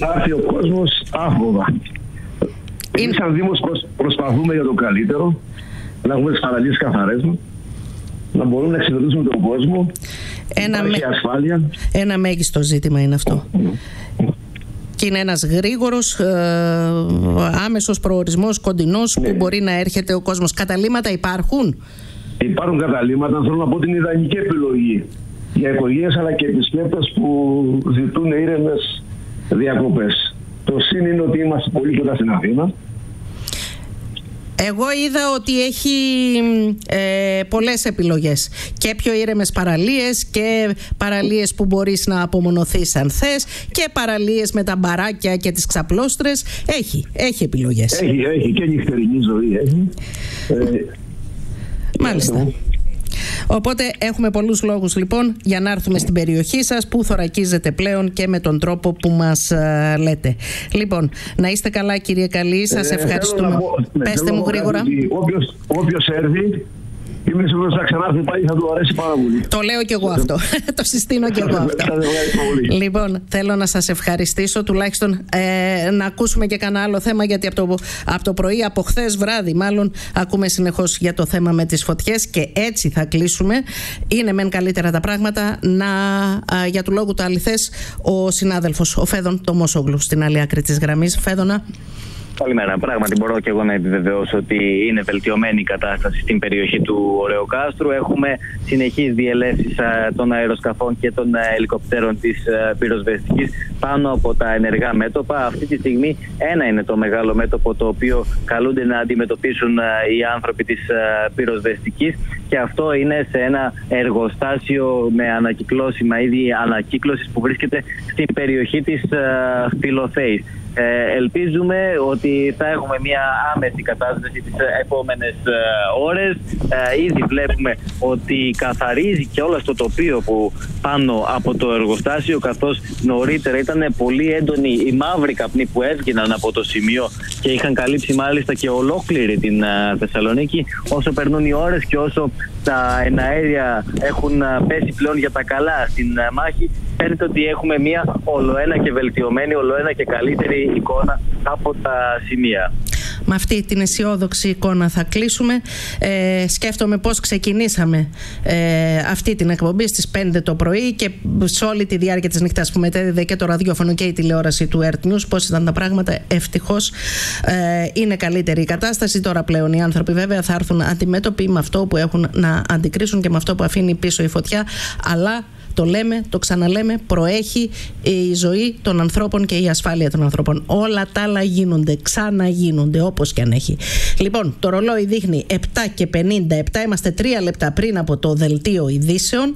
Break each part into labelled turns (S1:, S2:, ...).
S1: να έρθει ο κόσμος άφοβα. Εμείς σαν Δήμος προσπαθούμε για το καλύτερο, να έχουμε τις παραλίες καθαρές, να μπορούμε να εξυπηρετήσουμε τον κόσμο, υπάρχει ασφάλεια.
S2: Ένα μέγιστο ζήτημα είναι αυτό. Και είναι ένας γρήγορος, άμεσος προορισμός, κοντινός, που μπορεί να έρχεται ο κόσμος. Καταλύματα υπάρχουν?
S1: Υπάρχουν καταλύματα, θέλω να πω την ιδανική επιλογή για οικογένειες αλλά και επισκέπτες που ζητούν ήρεμες διακοπές. Το συν είναι ότι είμαστε πολύ κοντά στην Αθήνα.
S2: Εγώ είδα ότι έχει πολλές επιλογές. Και πιο ήρεμες παραλίες και παραλίες που μπορείς να απομονωθείς αν θες και παραλίες με τα μπαράκια και τις ξαπλώστρες. Έχει επιλογές.
S1: Έχει και νυχτερινή ζωή. Έχει.
S2: Μάλιστα. Οπότε έχουμε πολλούς λόγους λοιπόν για να έρθουμε στην περιοχή σας που θωρακίζεται πλέον και με τον τρόπο που μας λέτε. Λοιπόν, να είστε καλά κύριε Καλή, σας ευχαριστούμε. Πέστε μου γρήγορα.
S1: Όποιος έρθει, είμαι σίγουρος θα ξανάρθει πάλι, θα του αρέσει πάρα πολύ.
S2: Το λέω κι εγώ αυτό. Το συστήνω κι εγώ αυτό. Λοιπόν, θέλω να σας ευχαριστήσω, τουλάχιστον να ακούσουμε και κανένα άλλο θέμα, γιατί από το πρωί, από χθες βράδυ μάλλον, ακούμε συνεχώς για το θέμα με τις φωτιές και έτσι θα κλείσουμε. Είναι μεν καλύτερα τα πράγματα. Για του λόγου το αληθές, ο συνάδελφος, ο Φέδων Τομόσογλου, στην άλλη άκρη της γραμμής. Φέδωνα.
S3: Καλημέρα. Πράγματι, μπορώ και εγώ να επιβεβαιώσω ότι είναι βελτιωμένη η κατάσταση στην περιοχή του Ωρεοκάστρου. Έχουμε συνεχείς διελεύσεις των αεροσκαφών και των ελικοπτέρων της πυροσβεστικής πάνω από τα ενεργά μέτωπα. Αυτή τη στιγμή ένα είναι το μεγάλο μέτωπο το οποίο καλούνται να αντιμετωπίσουν οι άνθρωποι της πυροσβεστικής, και αυτό είναι σε ένα εργοστάσιο με ανακυκλώσιμα είδη ανακύκλωσης που βρίσκεται στην περιοχή της Φιλοθέης. Ελπίζουμε ότι θα έχουμε μια άμεση κατάσταση τις επόμενες ώρες. Ήδη βλέπουμε ότι καθαρίζει και όλο το τοπίο που πάνω από το εργοστάσιο, καθώς νωρίτερα ήταν πολύ έντονη η μαύρη καπνή που έβγαιναν από το σημείο και είχαν καλύψει μάλιστα και ολόκληρη την Θεσσαλονίκη. Όσο περνούν οι ώρες και όσο τα εναέρια έχουν πέσει πλέον για τα καλά στην μάχη, φαίνεται ότι έχουμε μια ολοένα και βελτιωμένη, ολοένα και καλύτερη εικόνα από τα σημεία.
S2: Με αυτή την αισιόδοξη εικόνα θα κλείσουμε. Σκέφτομαι πώς ξεκινήσαμε αυτή την εκπομπή στις 5 το πρωί και σε όλη τη διάρκεια της νύχτας που μετέδιδε και το ραδιόφωνο και η τηλεόραση του Earth News, πώς ήταν τα πράγματα. Ευτυχώς είναι καλύτερη η κατάσταση. Τώρα πλέον οι άνθρωποι βέβαια θα έρθουν αντιμέτωποι με αυτό που έχουν να αντικρίσουν και με αυτό που αφήνει πίσω η φωτιά, αλλά το λέμε, το ξαναλέμε, προέχει η ζωή των ανθρώπων και η ασφάλεια των ανθρώπων. Όλα τα άλλα γίνονται, ξαναγίνονται, όπως και αν έχει. Λοιπόν, το ρολόι δείχνει 7:57, είμαστε 3 λεπτά πριν από το δελτίο ειδήσεων.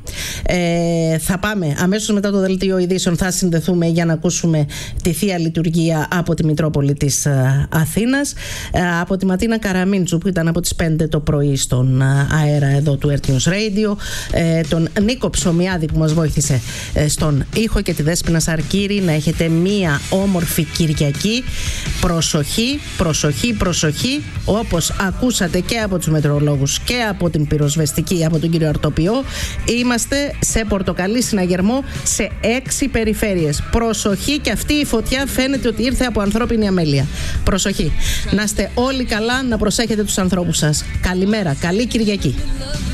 S2: Θα πάμε αμέσως μετά το δελτίο ειδήσεων, θα συνδεθούμε για να ακούσουμε τη Θεία Λειτουργία από τη Μητρόπολη της Αθήνας, από τη Ματίνα Καραμίντσου που ήταν από τις 5 το πρωί στον αέρα εδώ του Earth News Radio, τον Νίκο Ψωμιάδη που μας βοήθησε στον ήχο και τη Δέσποινα Σαρκύρη. Να έχετε μία όμορφη Κυριακή. Προσοχή, προσοχή, προσοχή. Όπως ακούσατε και από τους μετεωρολόγους και από την πυροσβεστική, από τον κύριο Αρτοπιό, είμαστε σε πορτοκαλί συναγερμό σε 6 περιφέρειες. Προσοχή, και αυτή η φωτιά φαίνεται ότι ήρθε από ανθρώπινη αμέλεια. Προσοχή. Να είστε όλοι καλά, να προσέχετε τους ανθρώπους σας. Καλημέρα, καλή Κυριακή.